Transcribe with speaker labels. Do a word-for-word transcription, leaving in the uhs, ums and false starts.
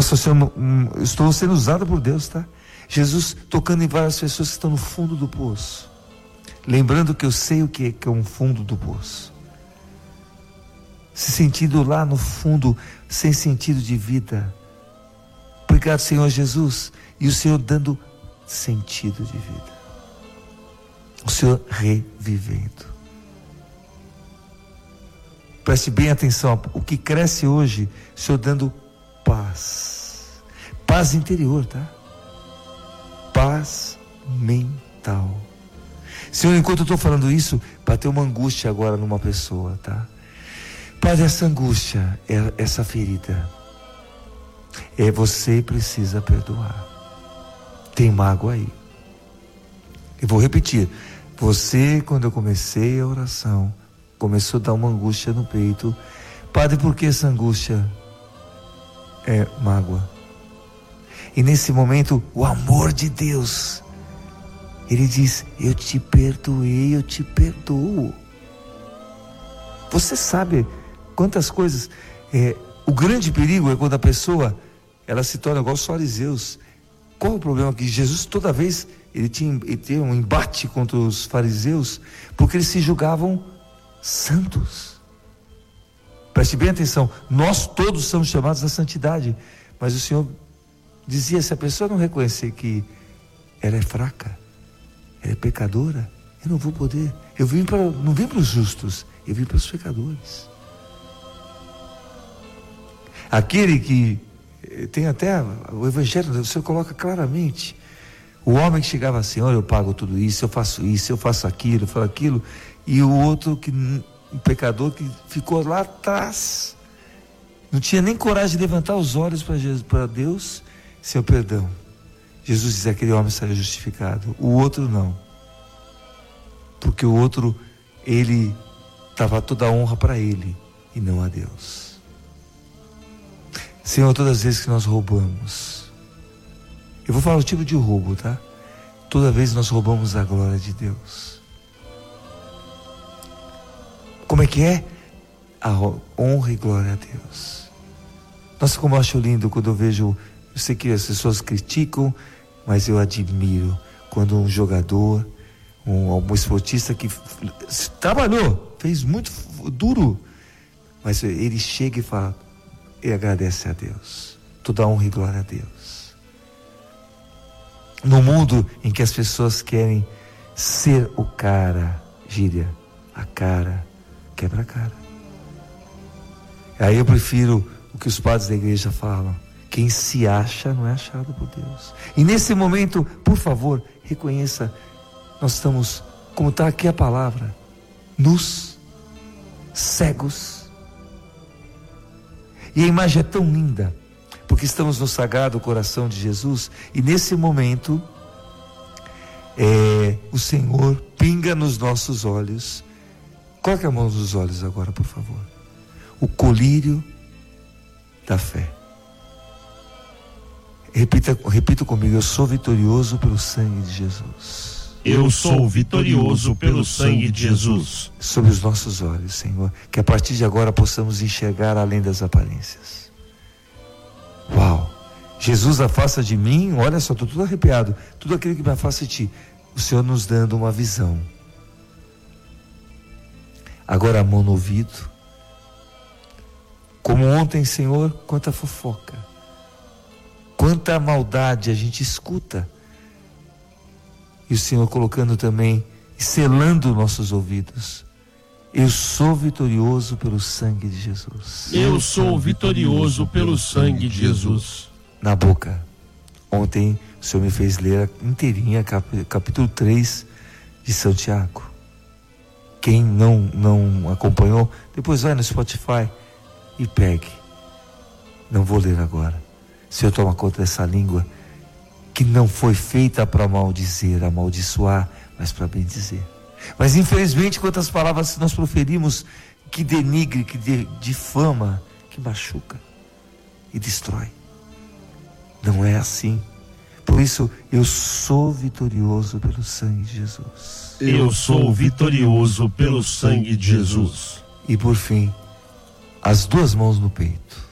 Speaker 1: Estou sendo, estou sendo usado por Deus, tá? Jesus tocando em várias pessoas que estão no fundo do poço. Lembrando que eu sei o que é, que é um fundo do poço. Se sentindo lá no fundo, sem sentido de vida. Obrigado, Senhor Jesus. E o Senhor dando sentido de vida. O Senhor revivendo. Preste bem atenção. O que cresce hoje, o Senhor dando paz. Paz interior, tá? Paz mental. Senhor, enquanto eu estou falando isso, bateu uma angústia agora numa pessoa, tá? Pai, essa angústia, é essa ferida, é você precisa perdoar. Tem mágoa aí. Eu vou repetir. Você, quando eu comecei a oração, começou a dar uma angústia no peito. Padre, por que essa angústia? É mágoa. E nesse momento, o amor de Deus, Ele diz, eu te perdoei, eu te perdoo. Você sabe quantas coisas, é, o grande perigo é quando a pessoa, ela se torna igual os fariseus. Qual é o problema? Que Jesus toda vez, ele tinha, ele tinha um embate contra os fariseus, porque eles se julgavam santos. Preste bem atenção, nós todos somos chamados à santidade, mas o Senhor dizia, se a pessoa não reconhecer que ela é fraca, ela é pecadora, eu não vou poder, eu vim para, não vim para os justos, eu vim para os pecadores. Aquele que tem até o Evangelho, o Senhor coloca claramente, o homem que chegava assim, Senhor, eu pago tudo isso, eu faço isso, eu faço aquilo, eu faço aquilo, e o outro, que, um pecador que ficou lá atrás, não tinha nem coragem de levantar os olhos para Deus, seu perdão. Jesus diz, aquele homem saiu justificado, o outro não, porque o outro, ele dava toda a honra para ele, e não a Deus. Senhor, todas as vezes que nós roubamos, eu vou falar o tipo de roubo, tá? Toda vez nós roubamos a glória de Deus. Como é que é? A honra e glória a Deus. Nossa, como eu acho lindo quando eu vejo, eu sei que as pessoas criticam, mas eu admiro quando um jogador, um, um esportista que trabalhou, fez muito duro, mas ele chega e fala, e agradece a Deus, toda honra e glória a Deus. No mundo em que as pessoas querem ser o cara, gíria, a cara, quebra a cara. Aí eu prefiro o que os padres da igreja falam, quem se acha não é achado por Deus. E nesse momento, por favor, reconheça, nós estamos, como está aqui a palavra, nus, cegos. E a imagem é tão linda, porque estamos no Sagrado Coração de Jesus, e nesse momento, é, o Senhor pinga nos nossos olhos. Coloque a mão nos olhos agora, por favor. O colírio da fé. Repita, repita comigo, eu sou vitorioso pelo sangue de Jesus.
Speaker 2: Eu sou vitorioso pelo sangue de Jesus.
Speaker 1: Sobre os nossos olhos, Senhor, que a partir de agora possamos enxergar além das aparências. Uau! Jesus, afasta de mim, olha só, estou tudo arrepiado, tudo aquilo que me afasta de ti, o Senhor nos dando uma visão. Agora a mão no ouvido. Como ontem, Senhor, quanta fofoca, quanta maldade a gente escuta. E o Senhor colocando também, selando nossos ouvidos. Eu sou vitorioso pelo sangue de Jesus.
Speaker 2: Eu sou vitorioso pelo sangue de Jesus.
Speaker 1: Na boca. Ontem o Senhor me fez ler inteirinha, capítulo três de Santiago. Quem não, não acompanhou, depois vai no Spotify e pegue. Não vou ler agora. Senhor, toma conta dessa língua que não foi feita para maldizer, amaldiçoar, mas para bendizer. Mas infelizmente, quantas palavras nós proferimos que denigre, que difama, que machuca e destrói. Não é assim. Por isso, eu sou vitorioso pelo sangue de Jesus.
Speaker 2: Eu sou vitorioso pelo sangue de Jesus.
Speaker 1: E por fim, as duas mãos no peito.